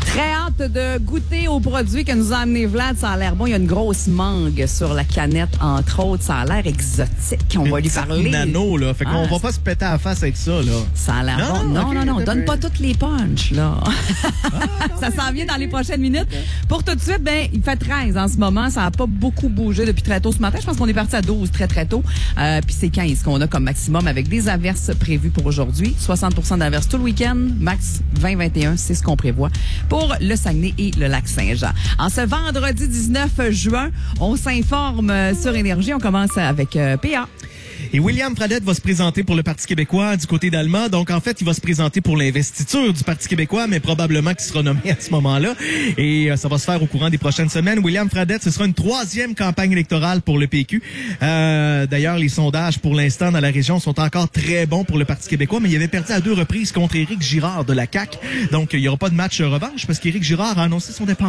Très hâte de goûter aux produits que nous a amené Vlad. Ça a l'air bon. Il y a une grosse mangue sur la canette, entre autres. Ça a l'air exotique. On va lui parler. Nano, là. Fait qu'on va pas se péter à la face avec ça, là. Ça a l'air bon. Non. Donne pas toutes les punches, là. Ça s'en vient dans les prochaines minutes. Pour tout de suite, il fait 13 en ce moment. Ça n'a pas beaucoup bougé depuis très tôt ce matin. Je pense qu'on est parti à 12 très, très tôt. Puis c'est 15 qu'on a comme maximum avec des averses prévues pour aujourd'hui. 60% d'averses tout le week-end. Max 20-21, c'est ce qu'on prévoit pour le Saguenay et le Lac-Saint-Jean. En ce vendredi 19 juin, on s'informe sur Énergie. On commence avec PA. Et William Fradette va se présenter pour le Parti québécois du côté d'Alma. Donc, en fait, il va se présenter pour l'investiture du Parti québécois, mais probablement qu'il sera nommé à ce moment-là. Et ça va se faire au courant des prochaines semaines. William Fradette, ce sera une 3e campagne électorale pour le PQ. D'ailleurs, les sondages pour l'instant dans la région sont encore très bons pour le Parti québécois, mais il avait perdu à 2 reprises contre Éric Girard de la CAQ. Donc, il n'y aura pas de match revanche parce qu'Éric Girard a annoncé son départ.